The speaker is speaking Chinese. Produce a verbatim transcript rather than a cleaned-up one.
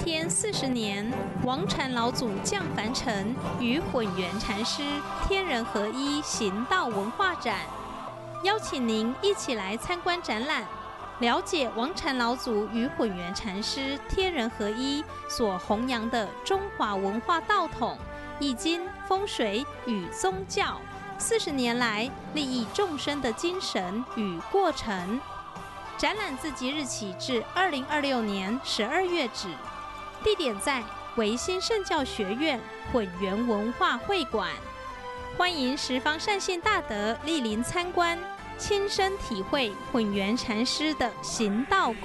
天四十年，王禅老祖降凡尘，与混元禅师天人合一行道文化展，邀请您一起来参观展览，了解王禅老祖与混元禅师天人合一所弘扬的中华文化道统、易经、风水与宗教四十年来利益众生的精神与过程。展览自即日起至二零二六年十二月止，地点在维新圣教学院混元文化会馆。欢迎十方善信大德莅临参观，亲身体会混元禅师的行道